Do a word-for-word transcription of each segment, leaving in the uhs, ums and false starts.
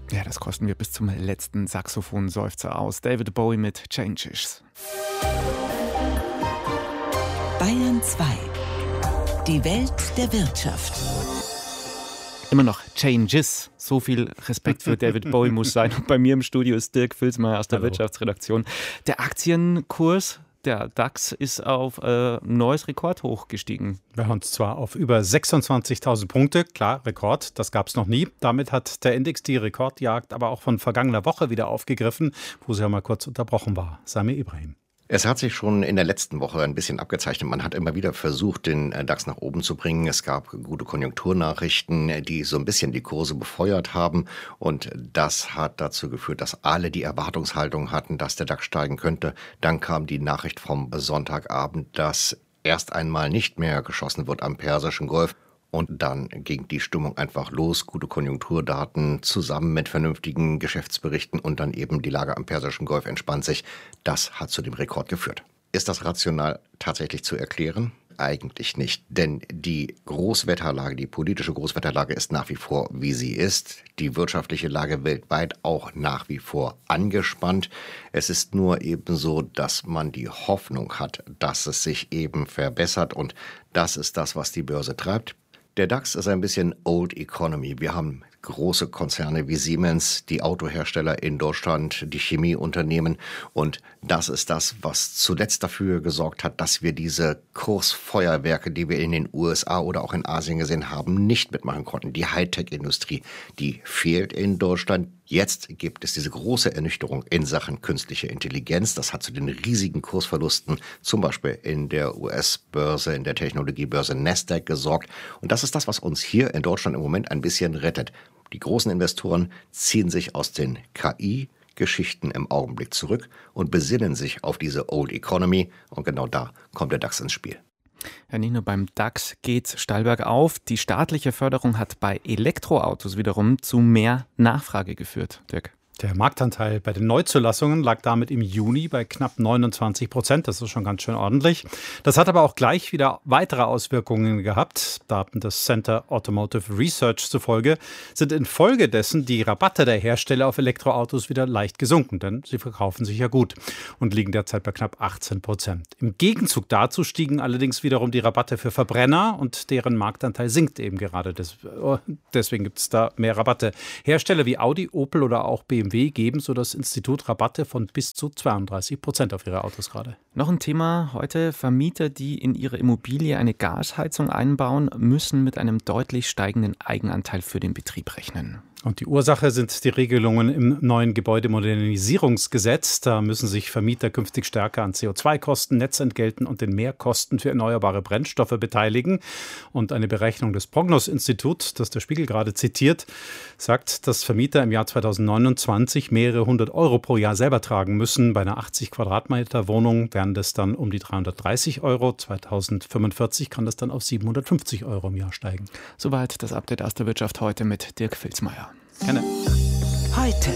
Ja, das kosten wir bis zum letzten Saxophon-Seufzer aus. David Bowie mit Changes. Bayern zwei. Die Welt der Wirtschaft. Immer noch Changes. So viel Respekt für David Bowie muss sein. Und bei mir im Studio ist Dirk Filzmeier aus der Hallo. Wirtschaftsredaktion. Der Aktienkurs, der DAX, ist auf äh, neues Rekordhoch gestiegen. Ja, und zwar auf über sechsundzwanzigtausend Punkte. Klar, Rekord, das gab es noch nie. Damit hat der Index die Rekordjagd aber auch von vergangener Woche wieder aufgegriffen, wo sie ja mal kurz unterbrochen war. Samir Ibrahim. Es hat sich schon in der letzten Woche ein bisschen abgezeichnet. Man hat immer wieder versucht, den DAX nach oben zu bringen. Es gab gute Konjunkturnachrichten, die so ein bisschen die Kurse befeuert haben. Und das hat dazu geführt, dass alle die Erwartungshaltung hatten, dass der DAX steigen könnte. Dann kam die Nachricht vom Sonntagabend, dass erst einmal nicht mehr geschossen wird am Persischen Golf. Und dann ging die Stimmung einfach los. Gute Konjunkturdaten zusammen mit vernünftigen Geschäftsberichten und dann eben die Lage am Persischen Golf entspannt sich. Das hat zu dem Rekord geführt. Ist das rational tatsächlich zu erklären? Eigentlich nicht, denn die Großwetterlage, die politische Großwetterlage ist nach wie vor, wie sie ist. Die wirtschaftliche Lage weltweit auch nach wie vor angespannt. Es ist nur eben so, dass man die Hoffnung hat, dass es sich eben verbessert und das ist das, was die Börse treibt. Der DAX ist ein bisschen Old Economy. Wir haben große Konzerne wie Siemens, die Autohersteller in Deutschland, die Chemieunternehmen. Und das ist das, was zuletzt dafür gesorgt hat, dass wir diese Kursfeuerwerke, die wir in den U S A oder auch in Asien gesehen haben, nicht mitmachen konnten. Die Hightech-Industrie, die fehlt in Deutschland. Jetzt gibt es diese große Ernüchterung in Sachen künstliche Intelligenz. Das hat zu den riesigen Kursverlusten, zum Beispiel in der U S-Börse, in der Technologiebörse Nasdaq gesorgt. Und das ist das, was uns hier in Deutschland im Moment ein bisschen rettet. Die großen Investoren ziehen sich aus den K I-Geschichten im Augenblick zurück und besinnen sich auf diese Old Economy. Und genau da kommt der DAX ins Spiel. Ja, nicht nur beim DAX geht's steil bergauf. Die staatliche Förderung hat bei Elektroautos wiederum zu mehr Nachfrage geführt, Dirk. Der Marktanteil bei den Neuzulassungen lag damit im Juni bei knapp neunundzwanzig Prozent. Das ist schon ganz schön ordentlich. Das hat aber auch gleich wieder weitere Auswirkungen gehabt. Daten des Center Automotive Research zufolge sind infolgedessen die Rabatte der Hersteller auf Elektroautos wieder leicht gesunken, denn sie verkaufen sich ja gut und liegen derzeit bei knapp achtzehn Prozent. Im Gegenzug dazu stiegen allerdings wiederum die Rabatte für Verbrenner und deren Marktanteil sinkt eben gerade. Deswegen gibt es da mehr Rabatte. Hersteller wie Audi, Opel oder auch B M W geben so das Institut Rabatte von bis zu zweiunddreißig Prozent auf ihre Autos gerade. Noch ein Thema heute: Vermieter, die in ihre Immobilie eine Gasheizung einbauen, müssen mit einem deutlich steigenden Eigenanteil für den Betrieb rechnen. Und die Ursache sind die Regelungen im neuen Gebäudemodernisierungsgesetz. Da müssen sich Vermieter künftig stärker an C O zwei Kosten, Netzentgelten und den Mehrkosten für erneuerbare Brennstoffe beteiligen. Und eine Berechnung des Prognos-Instituts, das der Spiegel gerade zitiert, sagt, dass Vermieter im Jahr zweitausendneunundzwanzig mehrere hundert Euro pro Jahr selber tragen müssen. Bei einer achtzig Quadratmeter Wohnung wären das dann um die dreihundertdreißig Euro. zweitausendfünfundvierzig kann das dann auf siebenhundertfünfzig Euro im Jahr steigen. Soweit das Update aus der Wirtschaft heute mit Dirk Filzmeier. Gerne. Heute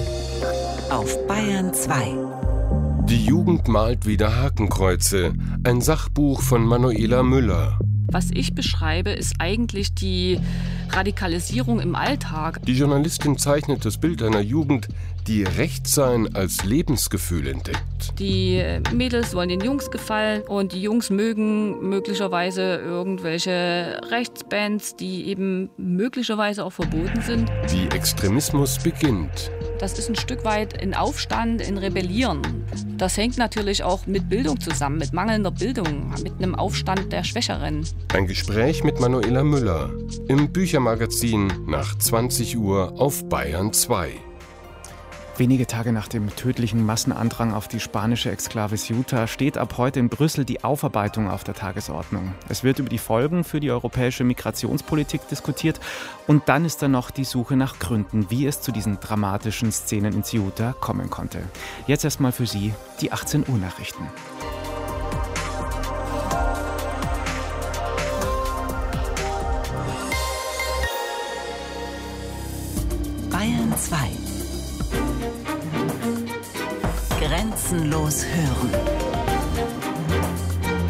auf Bayern zwei. Die Jugend malt wieder Hakenkreuze. Ein Sachbuch von Manuela Müller. Was ich beschreibe, ist eigentlich die Radikalisierung im Alltag. Die Journalistin zeichnet das Bild einer Jugend, die Rechtsein als Lebensgefühl entdeckt. Die Mädels wollen den Jungs gefallen und die Jungs mögen möglicherweise irgendwelche Rechtsbands, die eben möglicherweise auch verboten sind. Wie Extremismus beginnt. Das ist ein Stück weit ein Aufstand, ein Rebellieren. Das hängt natürlich auch mit Bildung zusammen, mit mangelnder Bildung, mit einem Aufstand der Schwächeren. Ein Gespräch mit Manuela Müller im Büchermagazin nach zwanzig Uhr auf Bayern zwei. Wenige Tage nach dem tödlichen Massenandrang auf die spanische Exklave Ceuta steht ab heute in Brüssel die Aufarbeitung auf der Tagesordnung. Es wird über die Folgen für die europäische Migrationspolitik diskutiert und dann ist da noch die Suche nach Gründen, wie es zu diesen dramatischen Szenen in Ceuta kommen konnte. Jetzt erstmal für Sie die achtzehn Uhr Nachrichten. Bayern zwei. Grenzenlos hören.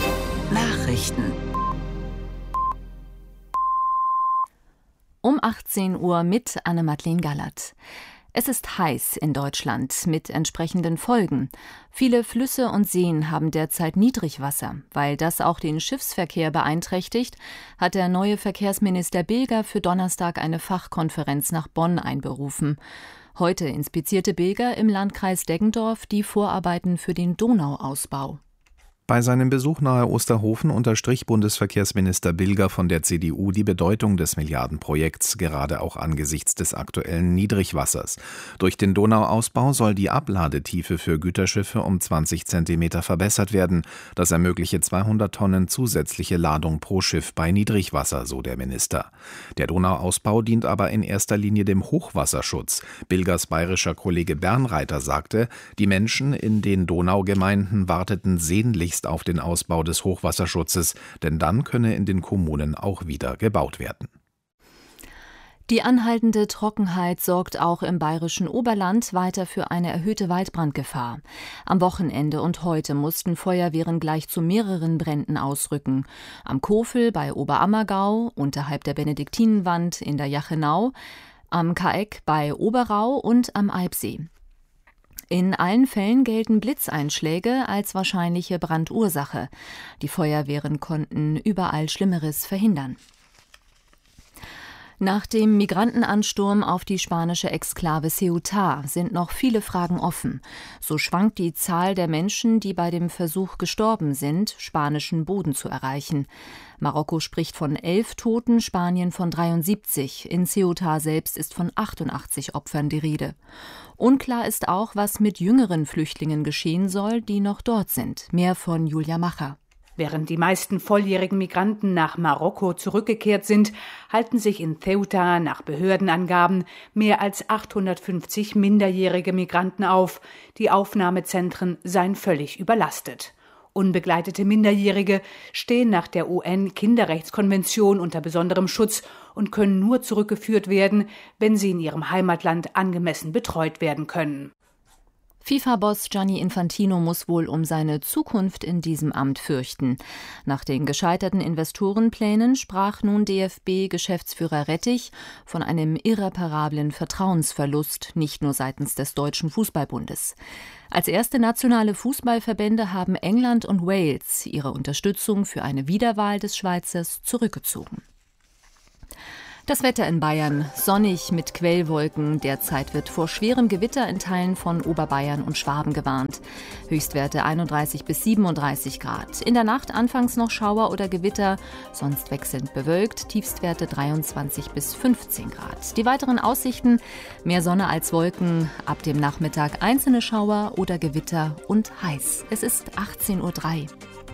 Nachrichten. Um achtzehn achtzehn Uhr mit Anne-Madeleine Gallert. Es ist heiß in Deutschland mit entsprechenden Folgen. Viele Flüsse und Seen haben derzeit Niedrigwasser. Weil das auch den Schiffsverkehr beeinträchtigt, hat der neue Verkehrsminister Bilger für Donnerstag eine Fachkonferenz nach Bonn einberufen. Heute inspizierte Bilger im Landkreis Deggendorf die Vorarbeiten für den Donauausbau. Bei seinem Besuch nahe Osterhofen unterstrich Bundesverkehrsminister Bilger von der C D U die Bedeutung des Milliardenprojekts, gerade auch angesichts des aktuellen Niedrigwassers. Durch den Donauausbau soll die Abladetiefe für Güterschiffe um zwanzig Zentimeter verbessert werden. Das ermögliche zweihundert Tonnen zusätzliche Ladung pro Schiff bei Niedrigwasser, so der Minister. Der Donauausbau dient aber in erster Linie dem Hochwasserschutz. Bilgers bayerischer Kollege Bernreiter sagte, die Menschen in den Donaugemeinden warteten sehnlichst auf den Ausbau des Hochwasserschutzes, denn dann könne in den Kommunen auch wieder gebaut werden. Die anhaltende Trockenheit sorgt auch im bayerischen Oberland weiter für eine erhöhte Waldbrandgefahr. Am Wochenende und heute mussten Feuerwehren gleich zu mehreren Bränden ausrücken. Am Kofel bei Oberammergau, unterhalb der Benediktinenwand in der Jachenau, am Kaeck bei Oberau und am Eibsee. In allen Fällen gelten Blitzeinschläge als wahrscheinliche Brandursache. Die Feuerwehren konnten überall Schlimmeres verhindern. Nach dem Migrantenansturm auf die spanische Exklave Ceuta sind noch viele Fragen offen. So schwankt die Zahl der Menschen, die bei dem Versuch gestorben sind, spanischen Boden zu erreichen. Marokko spricht von elf Toten, Spanien von dreiundsiebzig. In Ceuta selbst ist von achtundachtzig Opfern die Rede. Unklar ist auch, was mit jüngeren Flüchtlingen geschehen soll, die noch dort sind. Mehr von Julia Macher. Während die meisten volljährigen Migranten nach Marokko zurückgekehrt sind, halten sich in Ceuta nach Behördenangaben mehr als achthundertfünfzig minderjährige Migranten auf. Die Aufnahmezentren seien völlig überlastet. Unbegleitete Minderjährige stehen nach der U N-Kinderrechtskonvention unter besonderem Schutz und können nur zurückgeführt werden, wenn sie in ihrem Heimatland angemessen betreut werden können. FIFA-Boss Gianni Infantino muss wohl um seine Zukunft in diesem Amt fürchten. Nach den gescheiterten Investorenplänen sprach nun D F B-Geschäftsführer Rettich von einem irreparablen Vertrauensverlust, nicht nur seitens des Deutschen Fußballbundes. Als erste nationale Fußballverbände haben England und Wales ihre Unterstützung für eine Wiederwahl des Schweizers zurückgezogen. Das Wetter in Bayern, sonnig mit Quellwolken. Derzeit wird vor schwerem Gewitter in Teilen von Oberbayern und Schwaben gewarnt. Höchstwerte einunddreißig bis siebenunddreißig Grad. In der Nacht anfangs noch Schauer oder Gewitter, sonst wechselnd bewölkt. Tiefstwerte dreiundzwanzig bis fünfzehn Grad. Die weiteren Aussichten: mehr Sonne als Wolken. Ab dem Nachmittag einzelne Schauer oder Gewitter und heiß. Es ist achtzehn Uhr drei.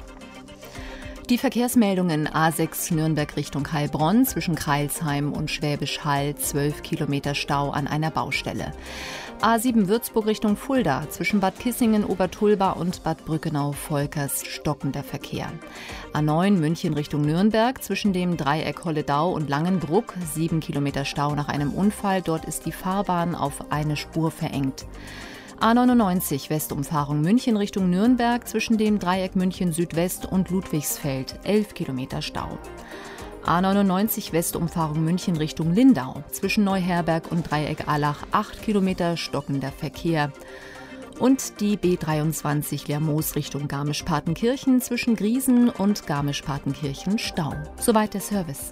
Die Verkehrsmeldungen: A sechs Nürnberg Richtung Heilbronn zwischen Crailsheim und Schwäbisch Hall, zwölf Kilometer Stau an einer Baustelle. A sieben Würzburg Richtung Fulda zwischen Bad Kissingen, Obertulba und Bad Brückenau-Volkers stockender Verkehr. A neun München Richtung Nürnberg zwischen dem Dreieck Holledau und Langenbruck, sieben Kilometer Stau nach einem Unfall. Dort ist die Fahrbahn auf eine Spur verengt. A neunundneunzig Westumfahrung München Richtung Nürnberg zwischen dem Dreieck München Südwest und Ludwigsfeld, elf Kilometer Stau. A neunundneunzig Westumfahrung München Richtung Lindau zwischen Neuherberg und Dreieck Allach, acht Kilometer stockender Verkehr. Und die B dreiundzwanzig Lermoos Richtung Garmisch-Partenkirchen zwischen Griesen und Garmisch-Partenkirchen Stau. Soweit der Service.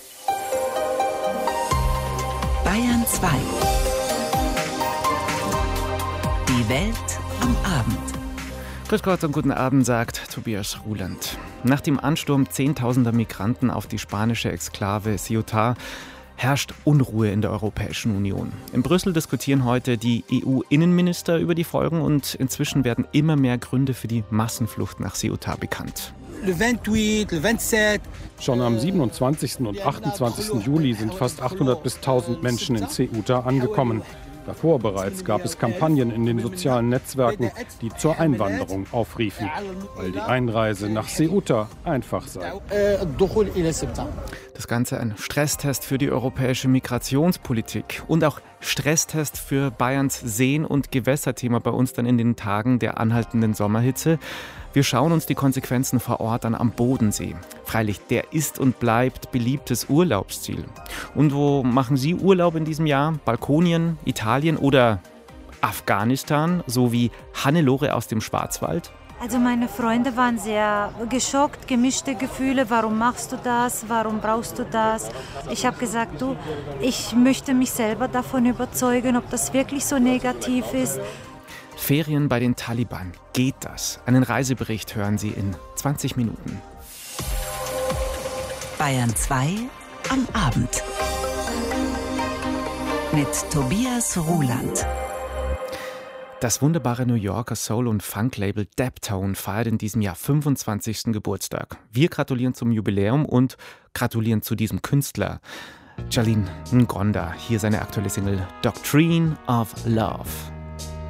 Bayern zwei. Die Welt am Abend. Grüß Gott und guten Abend, sagt Tobias Ruland. Nach dem Ansturm zehntausender Migranten auf die spanische Exklave Ceuta herrscht Unruhe in der Europäischen Union. In Brüssel diskutieren heute die E U-Innenminister über die Folgen und inzwischen werden immer mehr Gründe für die Massenflucht nach Ceuta bekannt. Schon am siebenundzwanzigsten und achtundzwanzigsten Juli sind fast achthundert bis tausend Menschen in Ceuta angekommen. Davor bereits gab es Kampagnen in den sozialen Netzwerken, die zur Einwanderung aufriefen, weil die Einreise nach Ceuta einfach sei. Das Ganze ein Stresstest für die europäische Migrationspolitik und auch Stresstest für Bayerns Seen- und Gewässerthema bei uns dann in den Tagen der anhaltenden Sommerhitze. Wir schauen uns die Konsequenzen vor Ort an am Bodensee. Freilich, der ist und bleibt beliebtes Urlaubsziel. Und wo machen Sie Urlaub in diesem Jahr? Balkonien, Italien oder Afghanistan, so wie Hannelore aus dem Schwarzwald? Also meine Freunde waren sehr geschockt, gemischte Gefühle. Warum machst du das? Warum brauchst du das? Ich habe gesagt, du, ich möchte mich selber davon überzeugen, ob das wirklich so negativ ist. Ferien bei den Taliban. Geht das? Einen Reisebericht hören Sie in zwanzig Minuten. Bayern zwei am Abend. Mit Tobias Ruland. Das wunderbare New Yorker Soul- und Funk-Label Daptone feiert in diesem Jahr fünfundzwanzigsten Geburtstag. Wir gratulieren zum Jubiläum und gratulieren zu diesem Künstler. Jalin Ngonda, hier seine aktuelle Single Doctrine of Love.